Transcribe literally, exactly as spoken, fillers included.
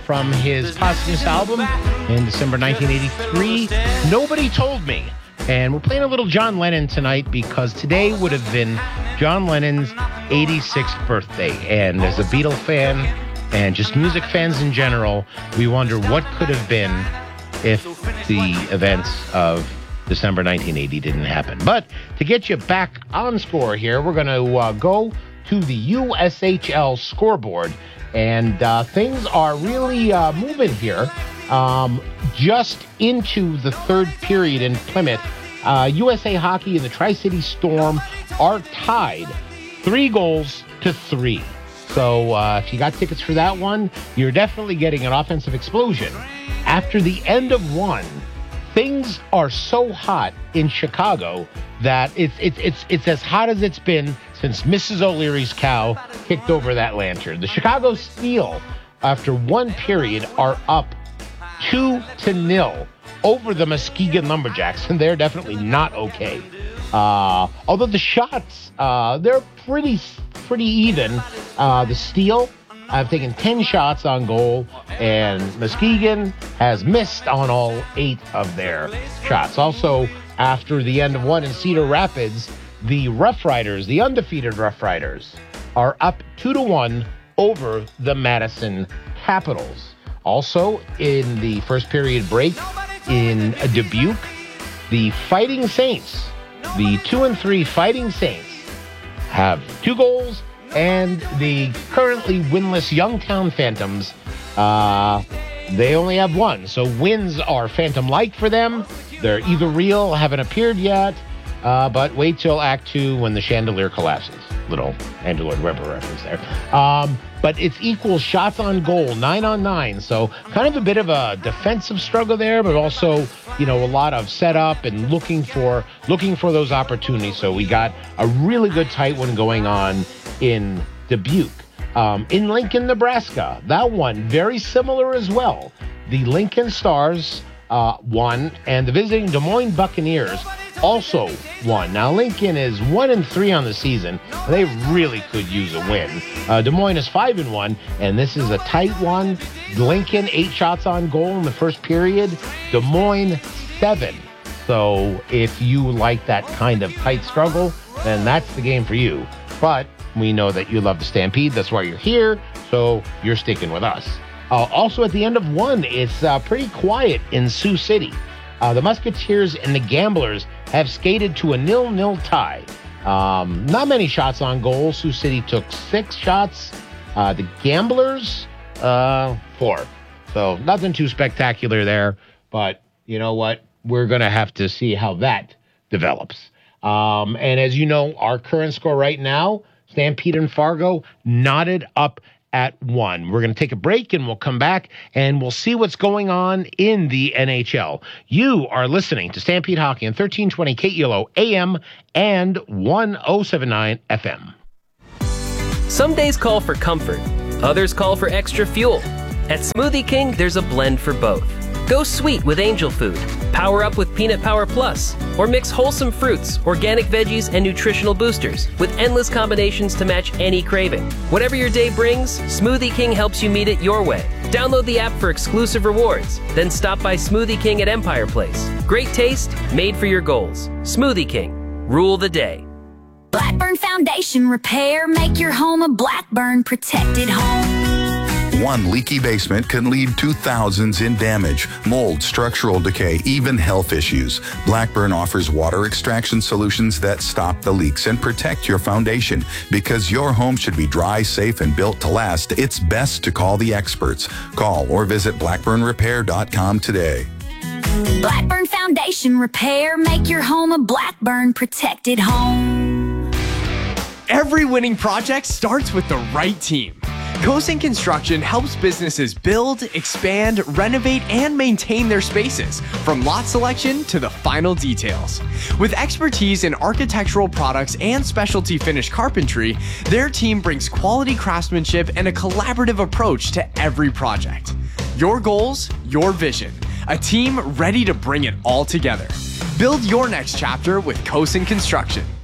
from his posthumous album in December nineteen eighty-three, Nobody Told Me. And we're playing a little John Lennon tonight because today would have been John Lennon's eighty-sixth birthday. And as a Beatle fan and just music fans in general, we wonder what could have been if the events of December nineteen eighty didn't happen. But to get you back on score here, we're going to uh, go to the U S H L scoreboard. And uh, things are really uh, moving here. Um, just into the third period in Plymouth, uh, U S A Hockey and the Tri-City Storm are tied three goals to three. So uh, if you got tickets for that one, you're definitely getting an offensive explosion. After the end of one, things are so hot in Chicago that it's it's it's it's as hot as it's been since Missus O'Leary's cow kicked over that lantern. The Chicago Steel, after one period, are up two to nil over the Muskegon Lumberjacks, and they're definitely not okay. Uh, although the shots, uh, they're pretty pretty even. Uh, the Steel have taken ten shots on goal, and Muskegon has missed on all eight of their shots. Also, after the end of one in Cedar Rapids, the Rough Riders, the undefeated Rough Riders, are up two to one over the Madison Capitals. Also, in the first period break in Dubuque, the Fighting Saints, the two and three Fighting Saints, have two goals, and the currently winless Youngstown Phantoms, uh, they only have one. So wins are phantom-like for them. They're either real, haven't appeared yet, uh, but wait till Act Two when the chandelier collapses. Little Andrew Lloyd Webber reference there. Um, but it's equal shots on goal, nine on nine. So kind of a bit of a defensive struggle there, but also, you know, a lot of setup and looking for looking for those opportunities. So we got a really good tight one going on in Dubuque. Um, in Lincoln, Nebraska, that one very similar as well. The Lincoln Stars uh, won, and the visiting Des Moines Buccaneers also won. Now, Lincoln is one and three on the season. They really could use a win. Uh, Des Moines is five and one, and this is a tight one. Lincoln eight shots on goal in the first period. Des Moines seven. So if you like that kind of tight struggle, then that's the game for you. But we know that you love the Stampede. That's why you're here. So you're sticking with us. Uh, also, at the end of one, it's uh, pretty quiet in Sioux City. Uh, the Musketeers and the Gamblers have skated to a nil-nil tie. Um, not many shots on goal. Sioux City took six shots. Uh, the Gamblers, uh, four. So nothing too spectacular there. But you know what? We're going to have to see how that develops. Um, and as you know, our current score right now, Stampede and Fargo knotted up at one. We're going to take a break and we'll come back and we'll see what's going on in the N H L. You are listening to Stampede Hockey on thirteen twenty K E L O A M and ten seventy-nine F M. Some days call for comfort, others call for extra fuel. At Smoothie King, there's a blend for both. Go sweet with Angel Food, power up with Peanut Power Plus, or mix wholesome fruits, organic veggies, and nutritional boosters with endless combinations to match any craving. Whatever your day brings, Smoothie King helps you meet it your way. Download the app for exclusive rewards, then stop by Smoothie King at Empire Place. Great taste, made for your goals. Smoothie King, rule the day. Blackburn Foundation Repair, make your home a Blackburn protected home. One leaky basement can lead to thousands in damage, mold, structural decay, even health issues. Blackburn offers water extraction solutions that stop the leaks and protect your foundation. Because your home should be dry, safe, and built to last, it's best to call the experts. Call or visit blackburn repair dot com today. Blackburn Foundation Repair, make your home a Blackburn protected home. Every winning project starts with the right team. Kosin Construction helps businesses build, expand, renovate, and maintain their spaces, from lot selection to the final details. With expertise in architectural products and specialty finished carpentry, their team brings quality craftsmanship and a collaborative approach to every project. Your goals, your vision. A team ready to bring it all together. Build your next chapter with Kosin Construction.